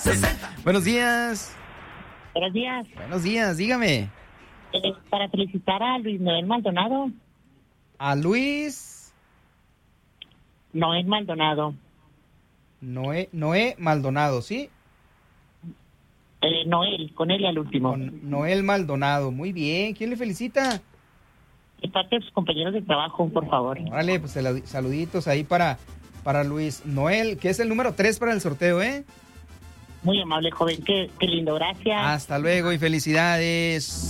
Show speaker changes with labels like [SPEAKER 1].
[SPEAKER 1] Buenos días.
[SPEAKER 2] Buenos días.
[SPEAKER 1] Buenos días, dígame.
[SPEAKER 2] Para felicitar a Luis Noel Maldonado.
[SPEAKER 1] A Luis
[SPEAKER 2] Noel Maldonado.
[SPEAKER 1] Noé Maldonado, ¿sí?
[SPEAKER 2] Noel, con él al último.
[SPEAKER 1] Con Noel Maldonado, muy bien. ¿Quién le felicita?
[SPEAKER 2] De parte de sus compañeros de trabajo, por favor.
[SPEAKER 1] Órale, pues saluditos ahí para Luis Noel, que es el número 3 para el sorteo, ¿eh?
[SPEAKER 2] Muy amable, joven. Qué lindo, gracias.
[SPEAKER 1] Hasta luego y felicidades.